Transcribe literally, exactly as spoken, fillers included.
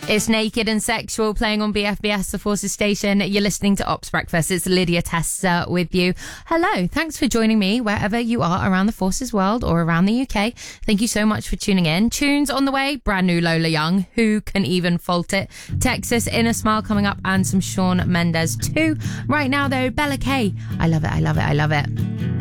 It's Naked and Sexual playing on B F B S, the Forces station. You're listening to Ops Breakfast. It's Lydia Testa with you. Hello. Thanks for joining me wherever you are around the Forces world or around the U K. Thank you so much for tuning in. Tunes on the way. Brand new Lola Young. Who can even fault it? Texas, Inner Smile coming up and some Shawn Mendes too. Right now though, Bella K. I love it. I love it. I love it.